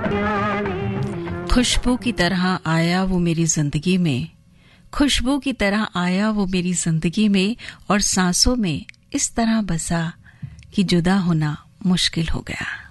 खुशबू की तरह आया वो मेरी जिंदगी में, खुशबू की तरह आया वो मेरी जिंदगी में, और सांसों में इस तरह बसा कि जुदा होना मुश्किल हो गया।